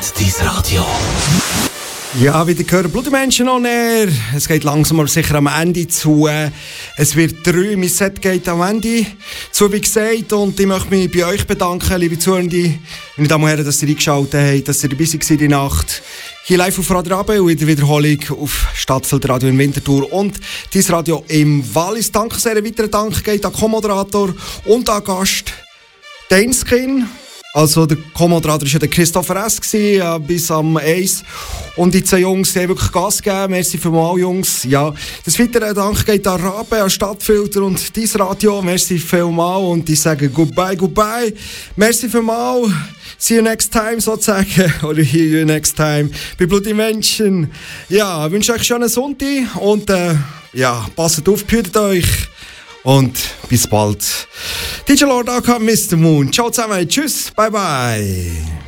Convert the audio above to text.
dein Radio. Ja, wieder gehört Blutmenschen on Air. Es geht langsam aber sicher am Ende zu. Es wird 3, mein Set geht am Ende zu, wie gesagt. Und ich möchte mich bei euch bedanken, liebe Zuhörende, meine Damen und Herren, dass ihr eingeschaltet habt, dass ihr dabei seid die Nacht. Hier live auf Radio Rabe und in der Wiederholung auf Stadtfeldradio in Winterthur und dein Radio im Wallis. Danke sehr, ein weiterer Dank geht an Co-Moderator und an Gast Dainskin. Also der Co-Moderator war ja der Christopher S. bis am 1. Und die 2 Jungs haben wirklich Gas gegeben. Merci vielmals, Jungs. Ja, das weitere Dank geht an Rabe, an Stadtfilter und dein Radio. Merci vielmals und ich sage goodbye, goodbye. Merci vielmals. See you next time, sozusagen. Oder hear you next time. Bei Bloody Menschen. Ja, ich wünsche euch schon einen Sonntag und ja, passt auf, behütet euch. Und bis bald. DJ Lord, aka Mr. Moon. Ciao zusammen. Tschüss. Bye bye.